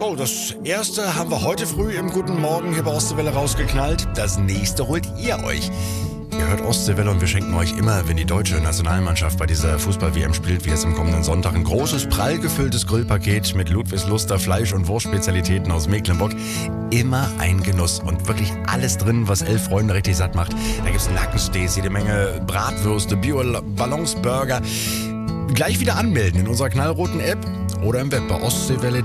Oh, das erste haben wir heute früh im Guten Morgen hier bei Ostseewelle rausgeknallt. Das nächste holt ihr euch. Ihr hört Ostseewelle und wir schenken euch immer, wenn die deutsche Nationalmannschaft bei dieser Fußball-WM spielt, wie es am kommenden Sonntag, ein großes, prall gefülltes Grillpaket mit Ludwigsluster Fleisch- und Wurstspezialitäten aus Mecklenburg. Immer ein Genuss und wirklich alles drin, was 11 Freunde richtig satt macht. Da gibt's Nackensteaks, jede Menge Bratwürste, Bio-Ballonsburger. Gleich wieder anmelden in unserer knallroten App oder im Web bei ostseewelle.de.